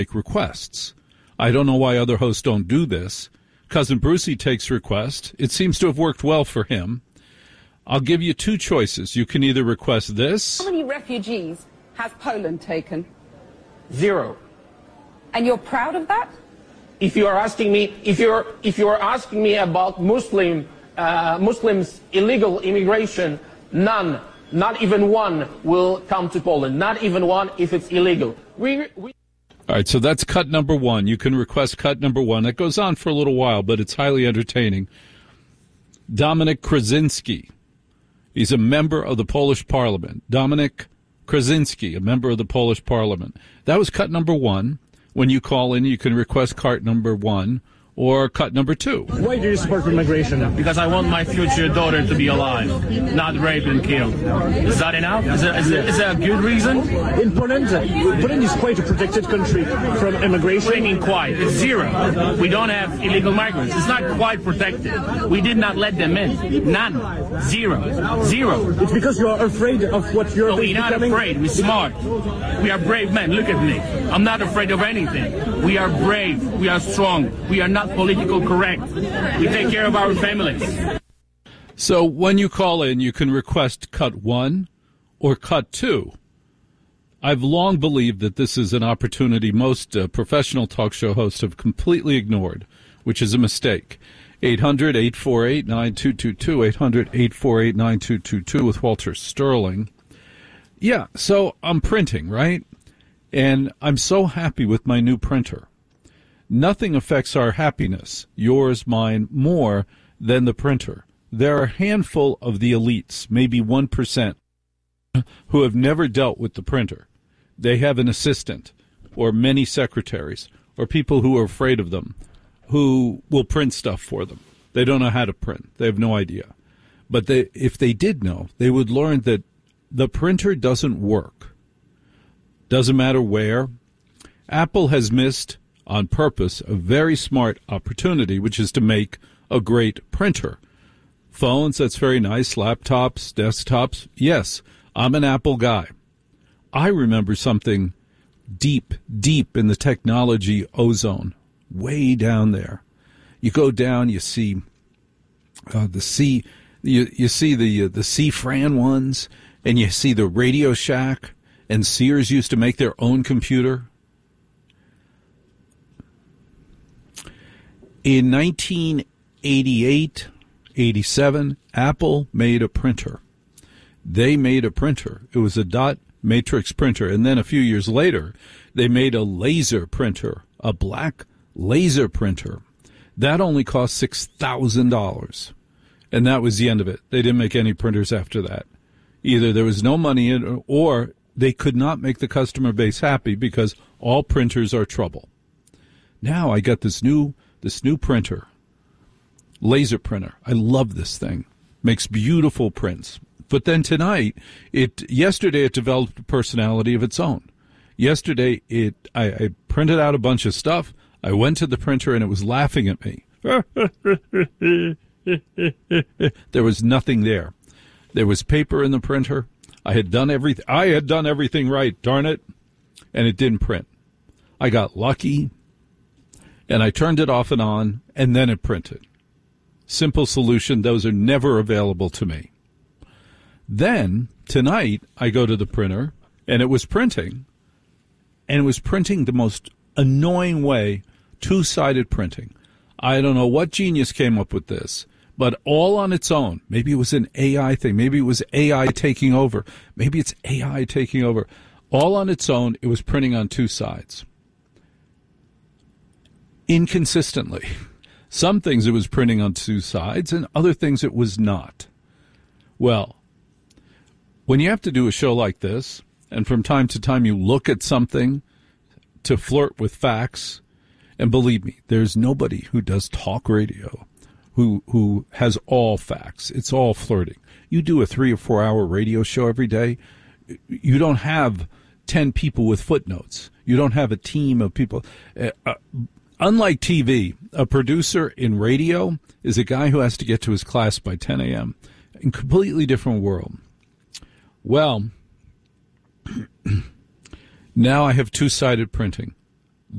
make requests. I don't know why other hosts don't do this. Cousin Brucey takes requests. It seems to have worked well for him. I'll give you two choices. You can either request this. How many refugees has Poland taken? 0. And you're proud of that? If you are asking me about Muslims illegal immigration, none, not even one will come to Poland. Not even one if it's illegal. All right, so that's cut number one. You can request cut number one. That goes on for a little while, but it's highly entertaining. Dominic Krasinski. He's a member of the Polish parliament. Dominic Krasinski, a member of the Polish parliament. That was cut number one. When you call in, you can request cut number one or cut number two. Why do you support immigration? Because I want my future daughter to be alive, not raped and killed. Is that enough? Is that a good reason? In Poland is quite a protected country from immigration. What do you mean quite? It's 0. We don't have illegal migrants. It's not quite protected. We did not let them in. None. 0. 0. It's because you are afraid of what you're becoming. No, we're not afraid. We're smart. We are brave men. Look at me. I'm not afraid of anything. We are brave. We are strong. We are not political correct. We take care of our families. So when you call in, you can request cut one or cut two. I've long believed that this is an opportunity most professional talk show hosts have completely ignored, which is a mistake. 800-848-9222, 800-848-9222 with Walter Sterling. Yeah, so I'm printing, right? And I'm so happy with my new printer. Nothing affects our happiness, yours, mine, more than the printer. There are a handful of the elites, maybe 1%, who have never dealt with the printer. They have an assistant or many secretaries or people who are afraid of them who will print stuff for them. They don't know how to print. They have no idea. But if they did know, they would learn that the printer doesn't work. Doesn't matter where. Apple has missed on purpose a very smart opportunity, which is to make a great printer. Phones, that's very nice. Laptops, desktops. Yes, I'm an Apple guy. I remember something deep, deep in the technology ozone, way down there. You go down, you see the C, you see the C-Fran ones, and you see the Radio Shack, and Sears used to make their own computer. In 1988, 87, Apple made a printer. They made a printer. It was a dot matrix printer. And then a few years later, they made a laser printer, a black laser printer. That only cost $6,000. And that was the end of it. They didn't make any printers after that. Either there was no money in it, or they could not make the customer base happy because all printers are trouble. Now I got this new printer, laser printer. I love this thing. Makes beautiful prints. But then tonight, yesterday it developed a personality of its own. Yesterday I printed out a bunch of stuff. I went to the printer and it was laughing at me. There was nothing there. There was paper in the printer. I had done everything right, darn it, and it didn't print. I got lucky, and I turned it off and on, and then it printed. Simple solution. Those are never available to me. Then, tonight, I go to the printer, and it was printing, and it was printing the most annoying way, two-sided printing. I don't know what genius came up with this, but all on its own. Maybe it was an AI thing. Maybe it was AI taking over. Maybe it's AI taking over. All on its own, it was printing on two sides. Inconsistently. Some things it was printing on two sides, and other things it was not. Well, when you have to do a show like this, and from time to time you look at something to flirt with facts, and believe me, there's nobody who does talk radio who has all facts. It's all flirting. You do a 3 or 4 hour radio show every day, you don't have 10 people with footnotes. You don't have a team of people. Unlike TV, a producer in radio is a guy who has to get to his class by 10 a.m. In a completely different world. Well, now I have two-sided printing.